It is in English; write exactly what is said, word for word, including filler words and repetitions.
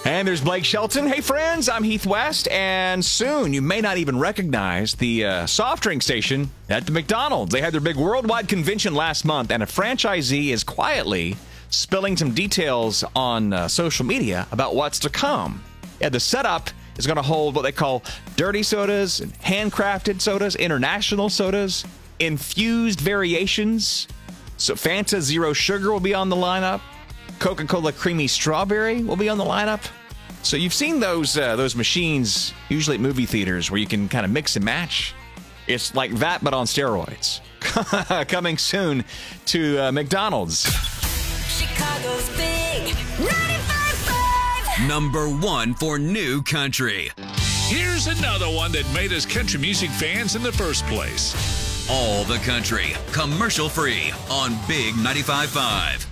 And there's Blake Shelton. Hey, friends, I'm Heath West, and soon you may not even recognize the uh, soft drink station at the McDonald's. They had their big worldwide convention last month, and a franchisee is quietly spilling some details on uh, social media about what's to come. Yeah, the setup is going to hold what they call dirty sodas, and handcrafted sodas, international sodas, infused variations. So Fanta Zero Sugar will be on the lineup. Coca-Cola Creamy Strawberry will be on the lineup. So you've seen those uh, those machines, usually at movie theaters, where you can kind of mix and match. It's like that, but on steroids. Coming soon to uh, McDonald's. Chicago's big ninety-five point five. Number one for new country. Here's another one that made us country music fans in the first place. All the country, commercial free on Big ninety-five point five.